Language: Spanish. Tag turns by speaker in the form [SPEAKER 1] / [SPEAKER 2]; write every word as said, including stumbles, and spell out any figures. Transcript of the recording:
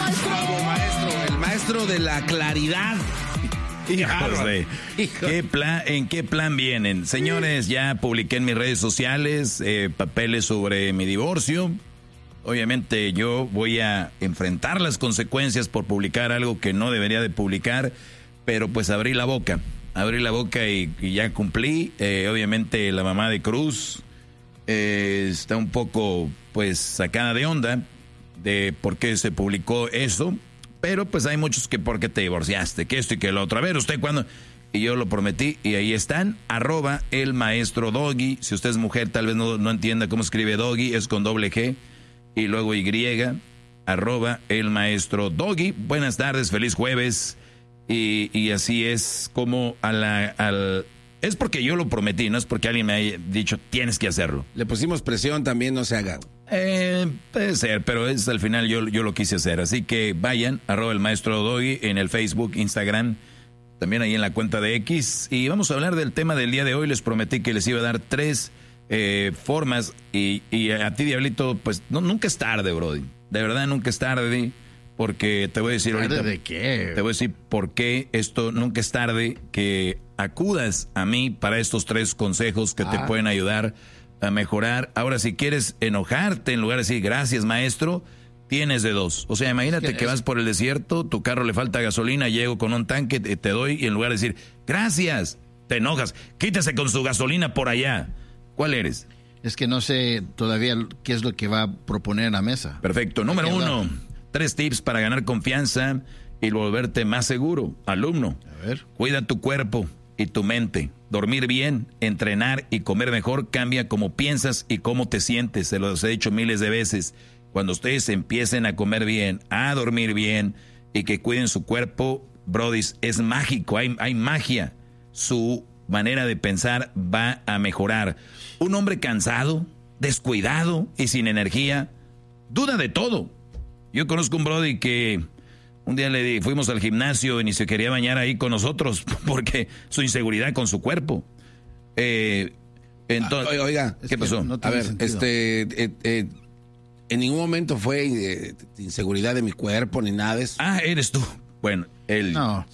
[SPEAKER 1] Bravo, maestro. El maestro de la claridad.
[SPEAKER 2] Hijos de, ¿qué plan, ¿En qué plan vienen? Señores, ya publiqué en mis redes sociales eh, papeles sobre mi divorcio. Obviamente yo voy a enfrentar las consecuencias por publicar algo que no debería de publicar, pero pues abrí la boca, abrí la boca y, y ya cumplí. Eh, obviamente la mamá de Cruz eh, está un poco pues sacada de onda de por qué se publicó eso. Pero pues hay muchos que porque te divorciaste, que esto y que lo otro. A ver, ¿usted cuándo? Y yo lo prometí y ahí están, arroba el maestro Doggy. Si usted es mujer, tal vez no, no entienda cómo escribe Doggy, es con doble G y luego Y, arroba el maestro Doggy. Buenas tardes, feliz jueves. Y, y así es como a la... Al, es porque yo lo prometí, no es porque alguien me haya dicho, tienes que hacerlo.
[SPEAKER 1] Le pusimos presión, también no se haga.
[SPEAKER 2] Eh, puede ser, pero es al final yo, yo lo quise hacer. Así que vayan, arroba el maestro Doggy en el Facebook, Instagram, también ahí en la cuenta de X. Y vamos a hablar del tema del día de hoy. Les prometí que les iba a dar tres eh, formas. Y, y a ti, Diablito, pues no, nunca es tarde, Brody. De verdad, nunca es tarde. Porque te voy a decir ahorita.
[SPEAKER 3] ¿Tarde de qué?
[SPEAKER 2] Te voy a decir por qué esto nunca es tarde. Que acudas a mí para estos tres consejos que ah. te pueden ayudar a mejorar. Ahora, si quieres enojarte, en lugar de decir gracias, maestro, tienes de dos. O sea, imagínate es que, que vas por el desierto, tu carro le falta gasolina, llego con un tanque, te, te doy, y en lugar de decir gracias, te enojas. Quítese con su gasolina por allá. ¿Cuál eres?
[SPEAKER 3] Es que no sé todavía qué es lo que va a proponer en la mesa.
[SPEAKER 2] Perfecto. Número uno, tres tips para ganar confianza y volverte más seguro. Alumno,
[SPEAKER 3] a ver.
[SPEAKER 2] Cuida tu cuerpo y tu mente. Dormir bien, entrenar y comer mejor cambia cómo piensas y cómo te sientes. Se los he dicho miles de veces. Cuando ustedes empiecen a comer bien, a dormir bien y que cuiden su cuerpo, brodis, es mágico, hay, hay magia. Su manera de pensar va a mejorar. Un hombre cansado, descuidado y sin energía, duda de todo. Yo conozco un brody que un día le di, fuimos al gimnasio y ni se quería bañar ahí con nosotros porque su inseguridad con su cuerpo. Eh, entonces,
[SPEAKER 1] ah, oiga,
[SPEAKER 2] ¿qué pasó?
[SPEAKER 1] No a ver, sentido. este, eh, eh, en ningún momento fue eh, inseguridad de mi cuerpo ni nada de eso.
[SPEAKER 2] Ah, eres tú. Bueno, él.
[SPEAKER 3] No.